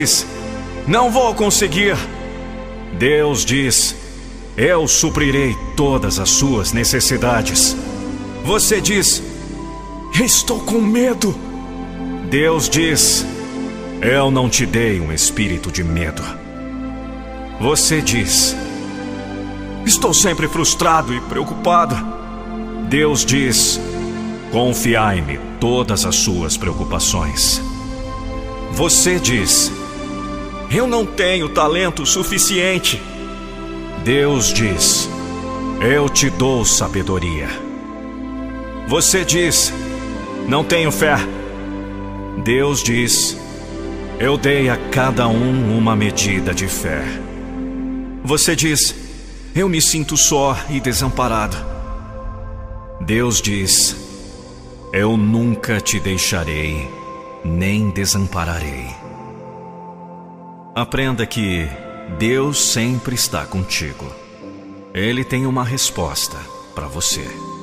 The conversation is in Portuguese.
diz: não vou conseguir. Deus diz: eu suprirei todas as suas necessidades. Você diz: estou com medo. Deus diz: eu não te dei um espírito de medo. Você diz: estou sempre frustrado e preocupado. Deus diz: confiai-me todas as suas preocupações. Você diz: eu não tenho talento suficiente. Deus diz: eu te dou sabedoria. Você diz: não tenho fé. Deus diz: eu dei a cada um uma medida de fé. Você diz: eu me sinto só e desamparado. Deus diz: eu nunca te deixarei, nem desampararei. Aprenda que Deus sempre está contigo. Ele tem uma resposta para você.